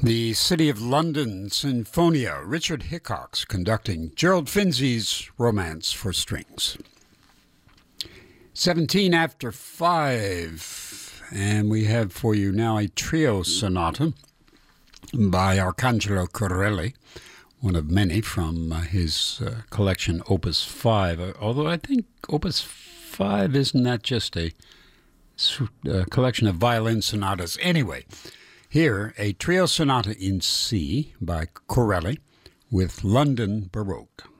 The City of London Sinfonia, Richard Hickox conducting Gerald Finzi's Romance for Strings. 17 after 5, and we have for you now a trio sonata by Arcangelo Corelli, one of many from his collection Opus 5, although I think Opus 5 isn't that just a collection of violin sonatas. Anyway, here, a trio sonata in C by Corelli with London Baroque.